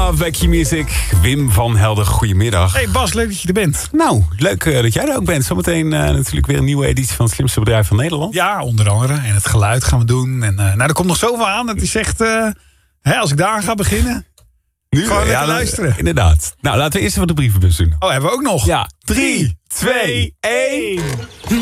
Love bij Q-Music. Wim van Helder, goedemiddag. Hey Bas, leuk dat je er bent. Nou, leuk dat jij er ook bent. Zometeen natuurlijk weer een nieuwe editie van het slimste bedrijf van Nederland. Ja, onder andere. En het geluid gaan we doen. En er komt nog zoveel aan. Het is echt, als ik daar ga beginnen, Nu gewoon lekker luisteren. Inderdaad. Nou, laten we eerst even de brievenbus doen. Oh, hebben we ook nog? Ja, 3, 2, 1.